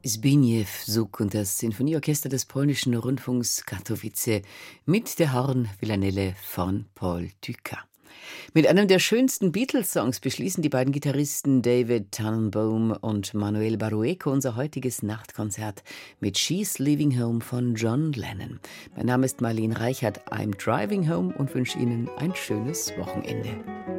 Zbigniew Suk und das Sinfonieorchester des polnischen Rundfunks Katowice mit der Horn-Villanelle von Paul Dukas. Mit einem der schönsten Beatles-Songs beschließen die beiden Gitarristen David Tannenbaum und Manuel Barrueco unser heutiges Nachtkonzert mit She's Leaving Home von John Lennon. Mein Name ist Marlene Reichert, I'm Driving Home und wünsche Ihnen ein schönes Wochenende.